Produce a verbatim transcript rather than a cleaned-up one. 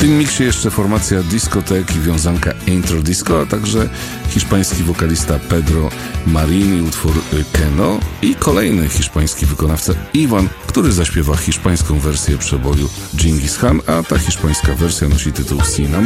tym miksie jeszcze formacja Discotek i wiązanka Intro Disco, a także hiszpański wokalista Pedro Marin i utwór Keno i kolejny hiszpański wykonawca Iwan, który zaśpiewa hiszpańską wersję przeboju Dżingis Khan, a ta hiszpańska wersja nosi tytuł Sina.